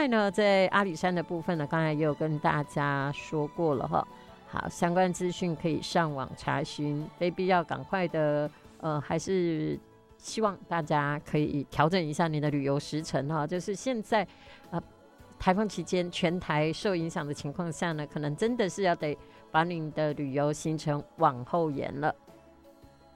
外呢，在阿里山的部分呢，刚才也有跟大家说过了哈。好，相关资讯可以上网查询，非必要赶快的，还是希望大家可以调整一下你的旅游时程哈。就是现在，台风期间全台受影响的情况下呢，可能真的是要得把你的旅游行程往后延了。